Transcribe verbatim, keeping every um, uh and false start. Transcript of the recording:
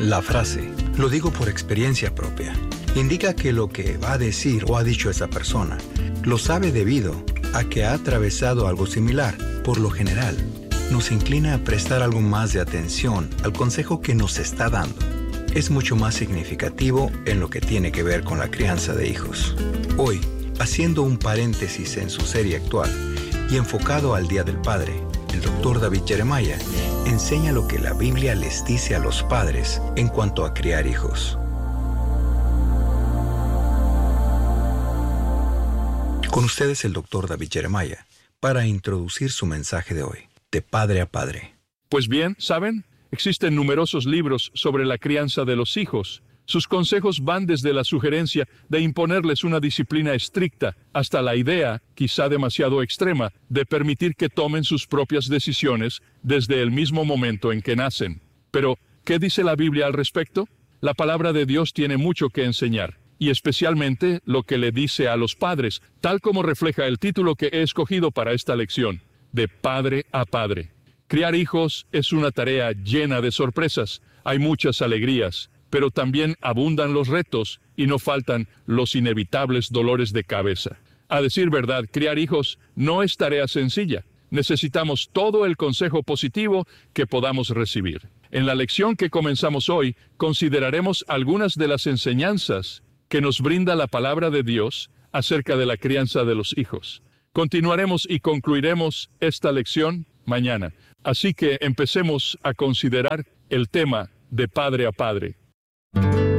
La frase, lo digo por experiencia propia, indica que lo que va a decir o ha dicho esa persona lo sabe debido a que ha atravesado algo similar. Por lo general, nos inclina a prestar algo más de atención al consejo que nos está dando. Es mucho más significativo en lo que tiene que ver con la crianza de hijos. Hoy, haciendo un paréntesis en su serie actual y enfocado al Día del Padre, el doctor David Jeremiah enseña lo que la Biblia les dice a los padres en cuanto a criar hijos. Con ustedes el doctor David Jeremiah para introducir su mensaje de hoy, de padre a padre. Pues bien, ¿saben? Existen numerosos libros sobre la crianza de los hijos. Sus consejos van desde la sugerencia de imponerles una disciplina estricta hasta la idea, quizá demasiado extrema, de permitir que tomen sus propias decisiones desde el mismo momento en que nacen. Pero, ¿qué dice la Biblia al respecto? La palabra de Dios tiene mucho que enseñar, y especialmente lo que le dice a los padres, tal como refleja el título que he escogido para esta lección, de padre a padre. Criar hijos es una tarea llena de sorpresas. Hay muchas alegrías, pero también abundan los retos y no faltan los inevitables dolores de cabeza. A decir verdad, criar hijos no es tarea sencilla. Necesitamos todo el consejo positivo que podamos recibir. En la lección que comenzamos hoy, consideraremos algunas de las enseñanzas que nos brinda la palabra de Dios acerca de la crianza de los hijos. Continuaremos y concluiremos esta lección mañana. Así que empecemos a considerar el tema de padre a padre.